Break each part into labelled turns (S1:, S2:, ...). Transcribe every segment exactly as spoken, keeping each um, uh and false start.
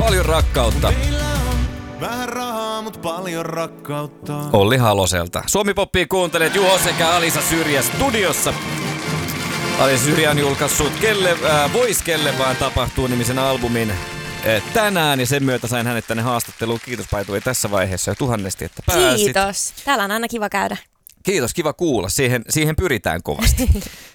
S1: paljon rakkautta.
S2: Vähän rahaa, mut paljon rakkautta.
S1: Olli Haloselta. Suomi-poppia kuuntelet Juho sekä Alisa Syrjä studiossa. Alisa Syrjä on julkaissut Kelle, äh, Vois Kelle vaan tapahtuu -nimisen albumin äh, tänään, ja sen myötä sain hänet tänne haastatteluun. Kiitos Paitui tässä vaiheessa jo tuhannesti, että pääsit.
S3: Kiitos. Täällä on aina kiva käydä.
S1: Kiitos, kiva kuulla. Siihen, siihen pyritään kovasti.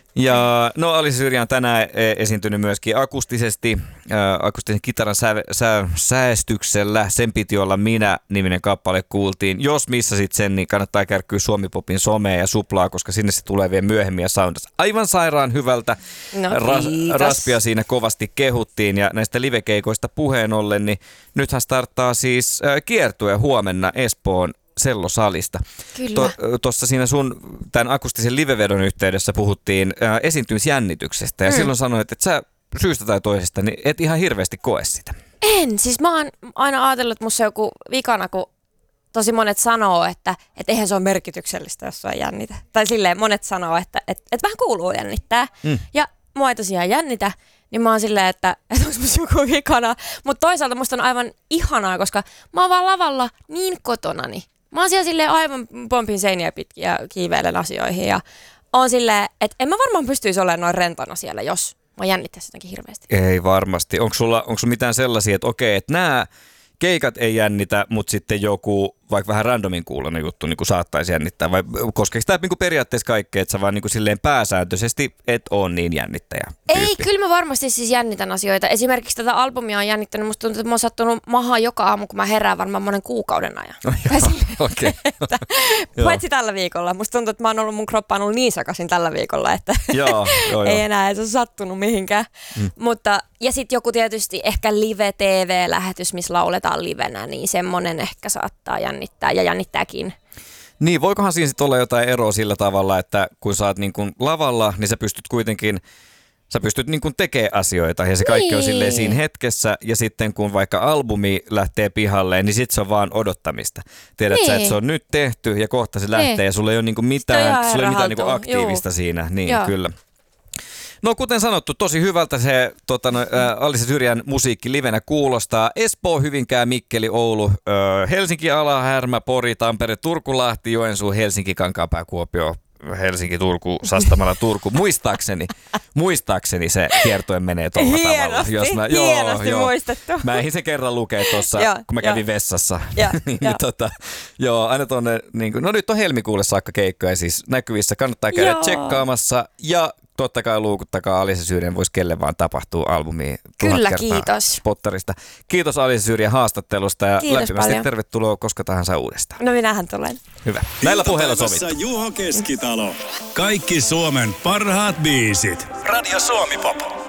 S1: Ja no Alisa Syrjä on tänään esiintynyt myöskin akustisesti, äh, akustisen kitaran sä, sä, säästyksellä. Sen piti olla Minä-niminen kappale kuultiin. Jos missasit sen, niin kannattaa kärkkyä Suomi-popin somea ja suplaa, koska sinne se tulee vielä myöhemmin ja soundas aivan sairaan hyvältä.
S3: No,
S1: Ras- raspia siinä kovasti kehuttiin, ja näistä livekeikoista puheen ollen, niin nythän starttaa siis äh, kiertue huomenna Espoon Sellosalista.
S3: Kyllä.
S1: Tuossa siinä sun tämän akustisen livevedon yhteydessä puhuttiin ää, esiintymisjännityksestä, ja mm. silloin sanoit, että sä syystä tai toisesta niin et ihan hirveästi koe sitä.
S3: En, siis mä oon aina ajatellut, että musta on joku vikana, kun tosi monet sanoo, että et eihän se ole merkityksellistä, jos sua ei jännitä. Tai silleen monet sanoo, että et, et vähän kuuluu jännittää. Mm. Ja mua ei tosiaan jännitä, niin mä oon silleen, että, että onko musta joku vikana. Mutta toisaalta musta on aivan ihanaa, koska mä oon vaan lavalla niin kotonani. Mä oon siellä silleen aivan pompin seiniä pitkin ja kiiveilen asioihin, ja oon silleen, että en mä varmaan pystyisi olemaan noin rentona siellä, jos mä jännittäisi jotenkin hirveästi.
S1: Ei varmasti. Onko sulla, onko sulla mitään sellaisia, että okei, että nämä keikat ei jännitä, mutta sitten joku vaikka vähän randomin kuulonen juttu niin kuin saattaisi jännittää, vai koskeeko tämä niin periaatteessa kaikkea, että sä vaan niin kuin silleen pääsääntöisesti et ole niin jännittäjä tyyppi?
S3: Ei, kyllä mä varmasti siis jännitän asioita. Esimerkiksi tätä albumia on jännittänyt, musta tuntuu, että mä oon sattunut mahaa joka aamu, kun mä herään varmaan monen kuukauden ajan.
S1: No, okay.
S3: Paitsi tällä viikolla. Musta tuntuu, että mä oon ollut, mun kroppa on ollut niin sekaisin tällä viikolla, että
S1: joo, joo,
S3: ei
S1: joo.
S3: enää ei se ole sattunut mihinkään. Mm. Mutta, ja sitten joku tietysti ehkä live-T V-lähetys, missä lauletaan livenä, niin semmonen ehkä saattaa jännittää ja jännittääkin.
S1: Niin, voikohan siinä sitten olla jotain eroa sillä tavalla, että kun sä oot niin kuin lavalla, niin sä pystyt kuitenkin, sä pystyt niin kuin tekemään asioita, ja se kaikki niin on silleen siinä hetkessä, ja sitten kun vaikka albumi lähtee pihalle, niin sit se on vaan odottamista. Tiedät niin sä, että se on nyt tehty, ja kohta se lähtee, niin ja sulla ei ole niin kuin mitään, sulla ei ole mitään niin kuin aktiivista Juu. siinä. Niin, joo. Kyllä. No kuten sanottu, tosi hyvältä se tota, no, ä, Alisa Syrjän musiikki livenä kuulostaa. Espoo, Hyvinkää, Mikkeli, Oulu, ö, Helsinki, Ala, Härmä, Pori, Tampere, Turku, Lahti, Joensuu, Helsinki, Kankaanpää, Kuopio, Helsinki, Turku, Sastamala, Turku. Muistaakseni, muistaakseni se kiertue menee tuolla tavalla.
S3: Jos mä, joo, hienosti joo. muistettu.
S1: Mä ehdin sen kerran lukea tuossa, kun mä kävin jo. vessassa.
S3: Ja,
S1: niin,
S3: jo.
S1: tota, joo, aina tonne, niin kuin, no nyt on helmikuulle saakka keikkoja siis näkyvissä. Kannattaa käydä joo. tsekkaamassa, ja totta kai luukuttakaa Alisa Syrjän Vois Kelle vaan tapahtuu -albumiin.
S3: Kyllä, kiitos.
S1: Spotterista. Kiitos Alisa Syrjän haastattelusta, ja
S3: kiitos
S1: lämpimästi
S3: paljon.
S1: Tervetuloa koska tahansa uudestaan.
S3: No minähän tulen.
S1: Hyvä. Näillä puheilla sovittu.
S2: Juho Keskitalo. Kaikki Suomen parhaat biisit. Radio Suomi Pop.